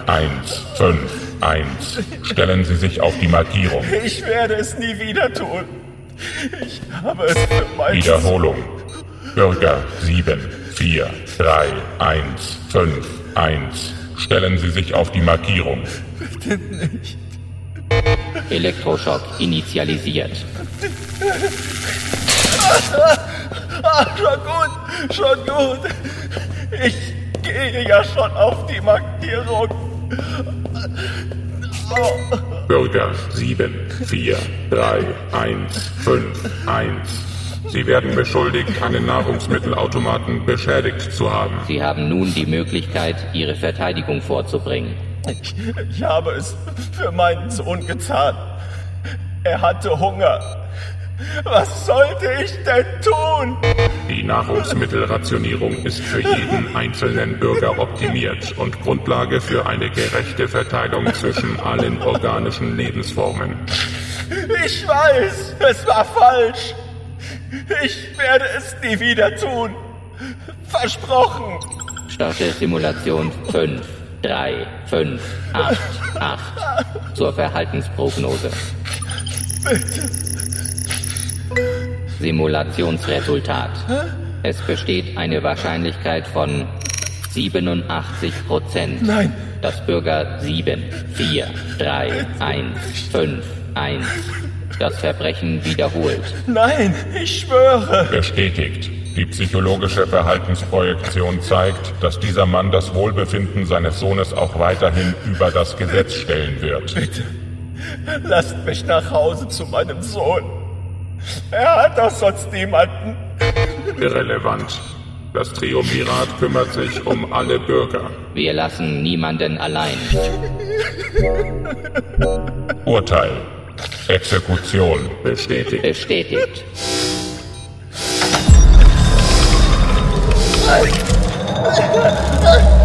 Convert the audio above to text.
3-1-5-1. Stellen Sie sich auf die Markierung. Ich werde es nie wieder tun. Ich habe es für mein... Wiederholung. Bürger 7-4-3-1-5-1. Stellen Sie sich auf die Markierung. Bitte nicht. Elektroschock initialisiert. Schon gut. Ich gehe ja schon auf die Markierung. Bürger 7-4-3-1-5-1. Sie werden beschuldigt, einen Nahrungsmittelautomaten beschädigt zu haben. Sie haben nun die Möglichkeit, Ihre Verteidigung vorzubringen. Ich habe es für meinen Sohn getan. Er hatte Hunger. Was sollte ich denn tun? Die Nahrungsmittelrationierung ist für jeden einzelnen Bürger optimiert und Grundlage für eine gerechte Verteilung zwischen allen organischen Lebensformen. Ich weiß, es war falsch. Ich werde es nie wieder tun. Versprochen. Starte Simulation 5, 3, 5, 8, 8. Zur Verhaltensprognose. Bitte. Simulationsresultat. Es besteht eine Wahrscheinlichkeit von 87%. Nein. Dass Bürger 7, 4, 3, 1, 5, 1 das Verbrechen wiederholt. Nein, ich schwöre. Bestätigt. Die psychologische Verhaltensprojektion zeigt, dass dieser Mann das Wohlbefinden seines Sohnes auch weiterhin über das Gesetz stellen wird. Bitte, lasst mich nach Hause zu meinem Sohn. Er hat doch sonst niemanden. Irrelevant. Das Triumvirat kümmert sich um alle Bürger. Wir lassen niemanden allein. Urteil. Exekution. Bestätigt. Bestätigt. Nein.